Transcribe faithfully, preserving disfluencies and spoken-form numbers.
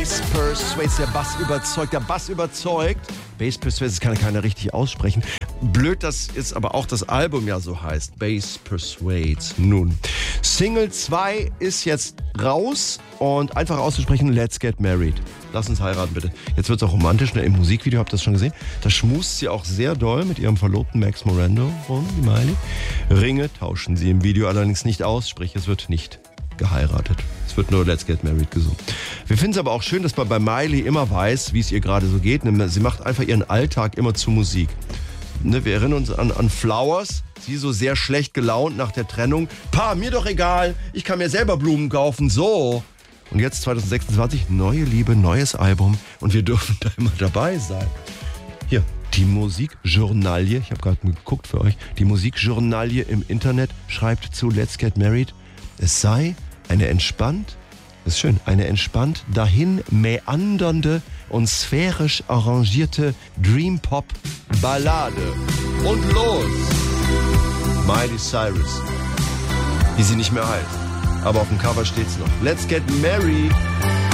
Bass Persuades, der Bass überzeugt, der Bass überzeugt. Bass Persuades, das kann keiner richtig aussprechen. Blöd, dass jetzt aber auch das Album ja so heißt. Bass Persuades. Nun, Single zwei ist jetzt raus und einfach auszusprechen, Let's Get Married. Lass uns heiraten, bitte. Jetzt wird es auch romantisch, ne? Im Musikvideo, habt ihr das schon gesehen? Da schmust sie auch sehr doll mit ihrem Verlobten Max Morando rum, die Miley. Ringe tauschen sie im Video allerdings nicht aus, sprich, es wird nicht geheiratet. Es wird nur Let's Get Married gesungen. Wir finden es aber auch schön, dass man bei Miley immer weiß, wie es ihr gerade so geht. Sie macht einfach ihren Alltag immer zu Musik. Ne, wir erinnern uns an, an Flowers, sie so sehr schlecht gelaunt nach der Trennung. Pa, mir doch egal, ich kann mir selber Blumen kaufen, so. Und jetzt zwanzig sechsundzwanzig, neue Liebe, neues Album und wir dürfen da immer dabei sein. Hier, die Musikjournalie, ich habe gerade geguckt für euch, die Musikjournalie im Internet schreibt zu Let's Get Married, es sei eine entspannt, das ist schön, eine entspannt dahin mäandernde und sphärisch arrangierte Dream-Pop-Ballade. Und los! Miley Cyrus, wie sie nicht mehr heißt. Aber auf dem Cover steht's noch. Let's Get Married.